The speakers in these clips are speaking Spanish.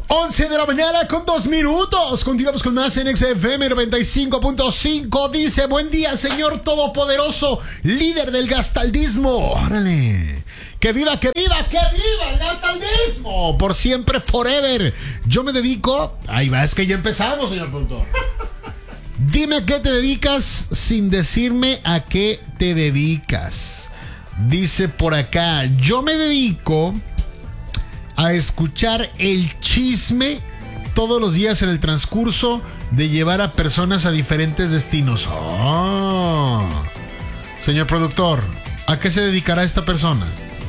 11 de la mañana con 2 minutos. Continuamos con más en XFM 95.5. Dice: buen día, Señor Todopoderoso, líder del gastaldismo. Órale. ¡Que viva, que viva, que viva el gastaldismo! Por siempre, forever. Yo me dedico... Ahí va, es que ya empezamos, señor productor. Dime a qué te dedicas sin decirme a qué te dedicas. Dice por acá: yo me dedico a escuchar el chisme todos los días en el transcurso de llevar a personas a diferentes destinos. Oh. Señor productor, ¿a qué se dedicará esta persona?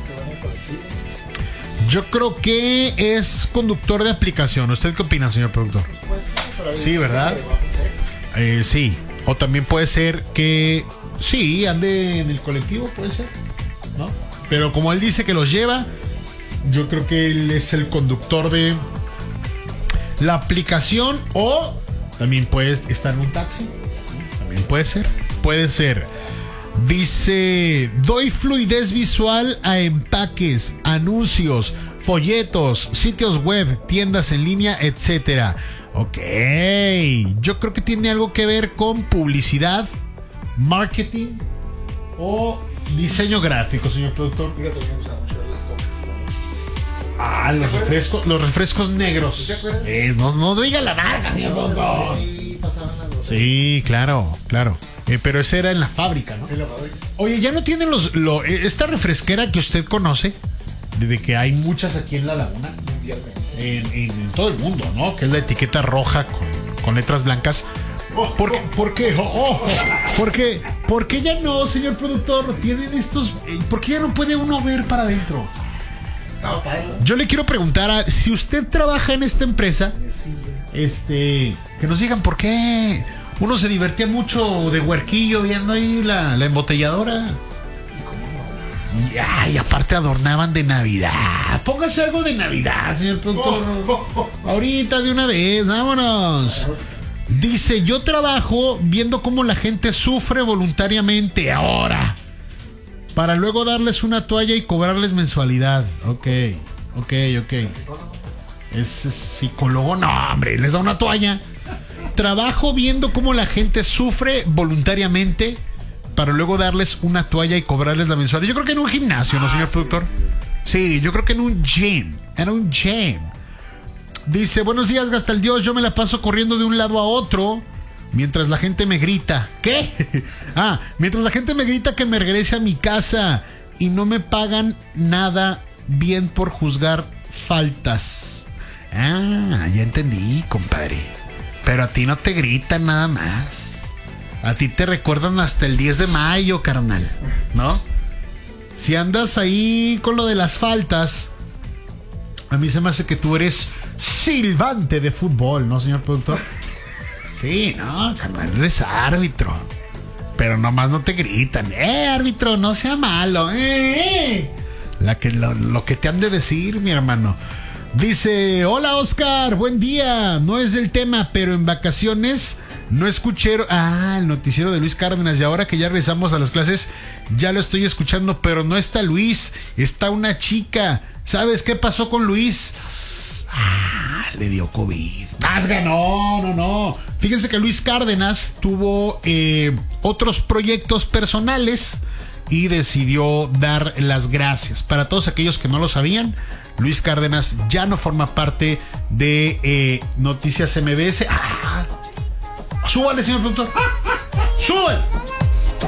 Yo creo que es conductor de aplicación. ¿Usted qué opina, señor productor? Sí, ¿verdad? Sí. O también puede ser que sí, ande en el colectivo, puede ser, ¿no? Pero como él dice que los lleva, yo creo que él es el conductor de la aplicación. O también puede estar en un taxi. También puede ser. Puede ser. Dice: doy fluidez visual a empaques, anuncios, folletos, sitios web, tiendas en línea, etcétera. Ok, yo creo que tiene algo que ver con publicidad, marketing o diseño gráfico, señor productor. Fíjate, me gusta mucho ver las cosas. Los refrescos negros. ¿Te acuerdas? No diga la marca, señor productor. Sí, claro. Pero ese era en la fábrica, ¿no? Sí, la fábrica. Oye, ya no tienen esta refresquera que usted conoce, de que hay muchas aquí en La Laguna, en todo el mundo, ¿no? Que es la etiqueta roja con letras blancas. ¿Por qué? ¿Por qué ya no, señor productor? Tienen estos. ¿Por qué ya no puede uno ver para adentro? Yo le quiero preguntar si usted trabaja en esta empresa, que nos digan por qué uno se divertía mucho de huerquillo viendo ahí la embotelladora. Y aparte adornaban de Navidad. Póngase algo de Navidad, señor productor. Ahorita de una vez, vámonos. Dice: yo trabajo viendo cómo la gente sufre voluntariamente ahora, para luego darles una toalla y cobrarles mensualidad. Ok. ¿Es psicólogo? No, hombre, les da una toalla. Trabajo viendo cómo la gente sufre voluntariamente para luego darles una toalla y cobrarles la mensualidad. Yo creo que en un gimnasio, ¿no, señor productor? Sí, yo creo que en un gym. Dice: buenos días, Gastaldios. Yo me la paso corriendo de un lado a otro mientras la gente me grita. ¿Qué? Mientras la gente me grita que me regrese a mi casa y no me pagan nada bien por juzgar faltas. Ya entendí, compadre. Pero a ti no te gritan nada más. A ti te recuerdan hasta el 10 de mayo, carnal, ¿no? Si andas ahí con lo de las faltas, a mí se me hace que tú eres silbante de fútbol, ¿no, señor productor? Sí, no, carnal, eres árbitro. Pero nomás no te gritan: árbitro, no sea malo, lo que te han de decir, mi hermano. Dice: hola, Oscar, buen día. No es del tema, pero en vacaciones no escuché el noticiero de Luis Cárdenas, y ahora que ya regresamos a las clases ya lo estoy escuchando, pero no está Luis, está una chica. ¿Sabes qué pasó con Luis? Le dio COVID. No. Fíjense que Luis Cárdenas tuvo otros proyectos personales y decidió dar las gracias. Para todos aquellos que no lo sabían, Luis Cárdenas ya no forma parte de Noticias MBS. Súbale, señor productor. Súbale.